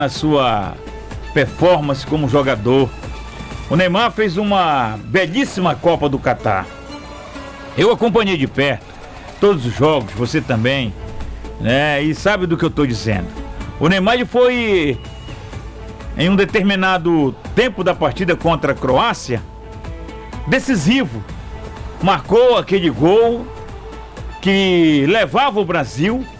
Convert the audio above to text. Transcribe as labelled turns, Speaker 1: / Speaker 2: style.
Speaker 1: na sua performance como jogador. O Neymar fez uma belíssima Copa do Catar. Eu acompanhei de perto todos os jogos, você também, né? E sabe do que eu estou dizendo. O Neymar ele foi, em um determinado tempo da partida contra a Croácia, decisivo. Marcou aquele gol que levava o Brasil